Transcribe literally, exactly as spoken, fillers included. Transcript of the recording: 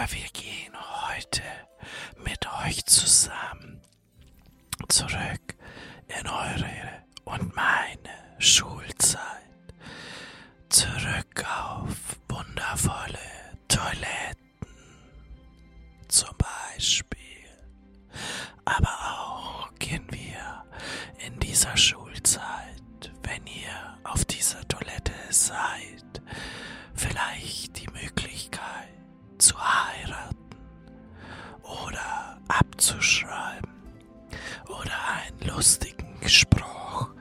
wir gehen heute mit euch zusammen zurück in eure und meine Schulzeit. Zurück auf wundervolle Toiletten zum Beispiel. Aber auch gehen wir in dieser Schulzeit, wenn ihr auf dieser Toilette seid, vielleicht die Möglichkeit zu heiraten oder abzuschreiben oder einen lustigen Spruch